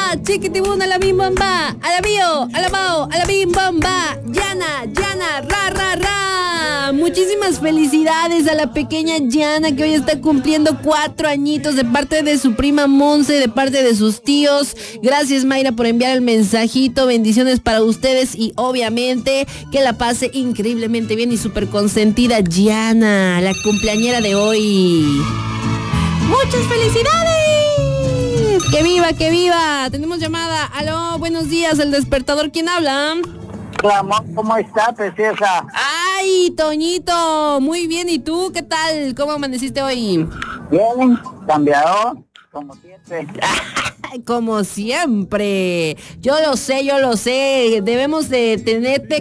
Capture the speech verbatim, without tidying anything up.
chiquitibuna, a la bim bomba, a la bio, a la bao, a la bim bomba, Yana, Yana, ra, ra, ra. Muchísimas felicidades a la pequeña Yana, que hoy está cumpliendo cuatro añitos, de parte de su prima Monse, de parte de sus tíos. Gracias, Mayra, por enviar el mensajito. Bendiciones para ustedes y obviamente que la pase increíblemente bien y súper consentida Yana, la cumpleañera de hoy. ¡Muchas felicidades! ¡Que viva, que viva! Tenemos llamada. Aló, buenos días, El Despertador. ¿Quién habla? Amor, ¿cómo está, preciosa? ¡Ay, Toñito! Muy bien, ¿y tú? ¿Qué tal? ¿Cómo amaneciste hoy? Bien, cambiado, como siempre. Como siempre. Yo lo sé, yo lo sé. Debemos de tenerte